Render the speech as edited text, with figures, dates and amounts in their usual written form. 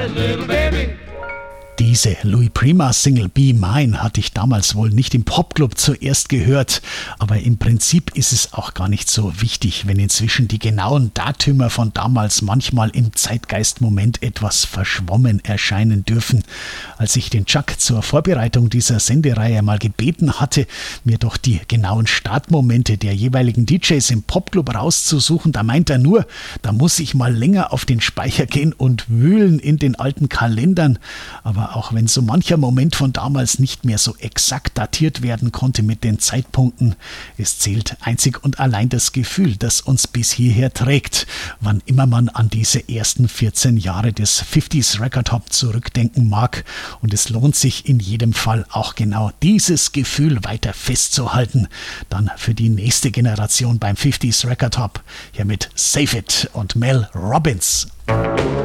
my little baby. Diese Louis Prima-Single Be Mine hatte ich damals wohl nicht im Popclub zuerst gehört, aber im Prinzip ist es auch gar nicht so wichtig, wenn inzwischen die genauen Datümer von damals manchmal im Zeitgeistmoment etwas verschwommen erscheinen dürfen. Als ich den Chuck zur Vorbereitung dieser Sendereihe mal gebeten hatte, mir doch die genauen Startmomente der jeweiligen DJs im Popclub rauszusuchen, da meint er nur, da muss ich mal länger auf den Speicher gehen und wühlen in den alten Kalendern, aber auch wenn so mancher Moment von damals nicht mehr so exakt datiert werden konnte mit den Zeitpunkten, es zählt einzig und allein das Gefühl, das uns bis hierher trägt, wann immer man an diese ersten 14 Jahre des 50s Record Hop zurückdenken mag. Und es lohnt sich in jedem Fall auch genau dieses Gefühl weiter festzuhalten, dann für die nächste Generation beim 50s Record Hop. Hier mit Save It und Mel Robbins.